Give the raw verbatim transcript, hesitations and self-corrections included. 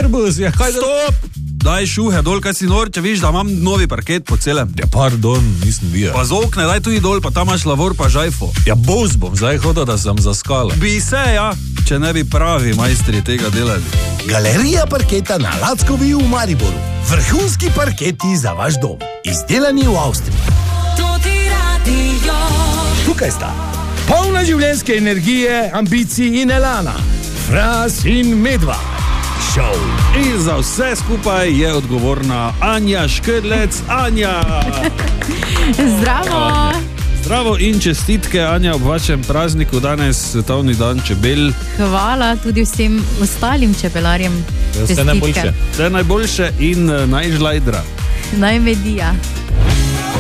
Airbus, ja, kaj da... Stop! Daj šuhe dol, kaj si nor, če viš, da imam novi parket po celem. Ja, pardon, nisem videl. Pa z okne, daj tudi dol, pa tam imaš lavor, pa žajfo. Ja, boz bom zdaj hodil, da sem za skale. Bi se, ja, če ne bi pravi majstri tega delali. Galerija parketa na Lackovi v Mariboru. Vrhunski parketi za vaš dom. Izdelani v Avstriji. Tukaj sta polna življenjske energije, ambicij in elana. Fras in Medva. Show. In za vse skupaj je odgovorna Anja Škrlec. Anja! Zdravo! Zdravo in čestitke, Anja, ob vašem prazniku, danes svetovni dan čebel. Hvala tudi vsem ostalim čebelarjem. Vse najboljše. Vse najboljše in najžlajdra. Najmedija.